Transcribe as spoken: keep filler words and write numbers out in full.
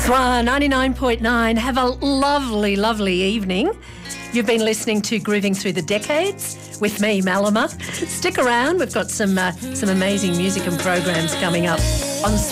Swan ninety-nine point nine. Have a lovely, lovely evening. You've been listening to Grooving Through the Decades with me, Malama. Stick around. We've got some uh, some amazing music and programs coming up on